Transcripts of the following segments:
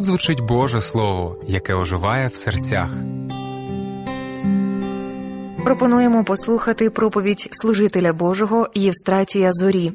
звучить Боже Слово, яке оживає в серцях. Пропонуємо послухати проповідь служителя Божого Євстратія Зорі.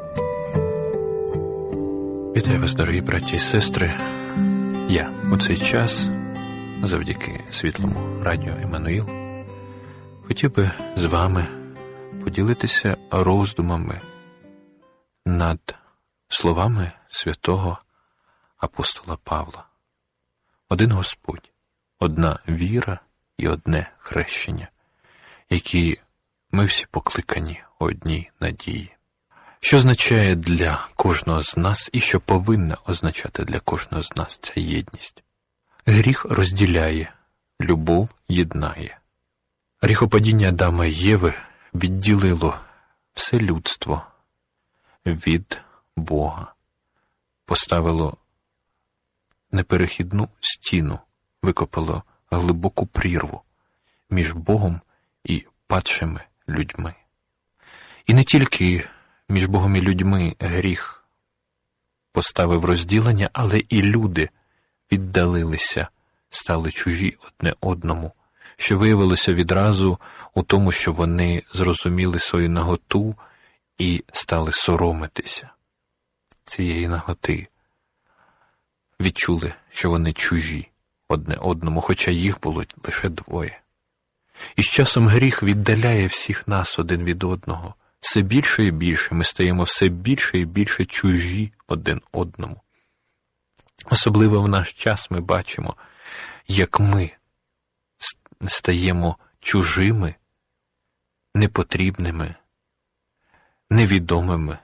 Вітаю вас, дорогі браті і сестри. Я у цей час, завдяки світлому радіо Еммануїл, хотів би з вами поділитися роздумами над словами святого апостола Павла. Один Господь, одна віра і одне хрещення, які ми всі покликані одній надії. Що означає для кожного з нас і що повинна означати для кожного з нас ця єдність? Гріх розділяє, любов єднає. Гріхопадіння Адама і Єви відділило все людство від Бога, поставило неперехідну стіну, викопало глибоку прірву між Богом і падшими людьми. І не тільки між Богом і людьми гріх поставив розділення, але і люди віддалилися, стали чужі одне одному, що виявилося відразу у тому, що вони зрозуміли свою наготу і стали соромитися цієї наготи. Відчули, що вони чужі одне одному, хоча їх було лише двоє. І з часом гріх віддаляє всіх нас один від одного. Все більше і більше ми стаємо все більше і більше чужі один одному. Особливо в наш час ми бачимо, як ми стаємо чужими, непотрібними, невідомими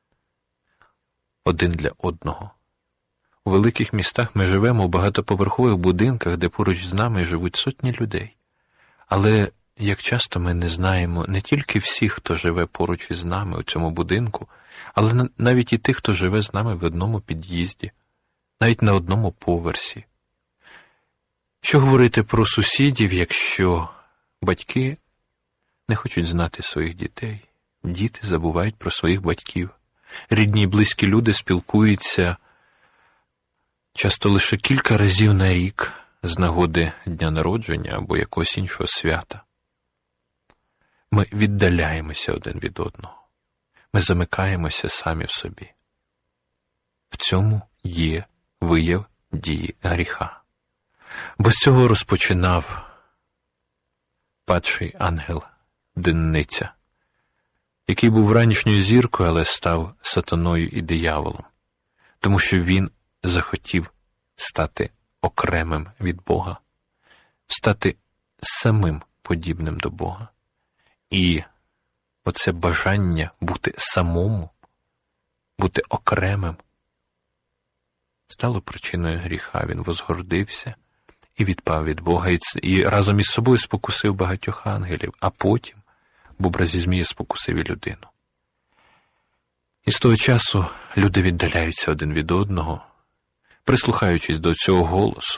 один для одного. У великих містах ми живемо в багатоповерхових будинках, де поруч з нами живуть сотні людей. Але як часто ми не знаємо не тільки всіх, хто живе поруч із нами у цьому будинку, але навіть і тих, хто живе з нами в одному під'їзді, навіть на одному поверсі. Що говорити про сусідів, якщо батьки не хочуть знати своїх дітей, діти забувають про своїх батьків, рідні і близькі люди спілкуються часто лише кілька разів на рік з нагоди дня народження або якогось іншого свята. Ми віддаляємося один від одного. Ми замикаємося самі в собі. В цьому є вияв дії гріха. Бо з цього розпочинав падший ангел-денниця, який був ранішньою зіркою, але став сатаною і дияволом, тому що він захотів стати окремим від Бога, стати самим подібним до Бога. І оце бажання бути самому, бути окремим, стало причиною гріха. Він возгордився і відпав від Бога, і разом із собою спокусив багатьох ангелів, а потім в образі змії спокусив і людину. І з того часу люди віддаляються один від одного, прислухаючись до цього голосу,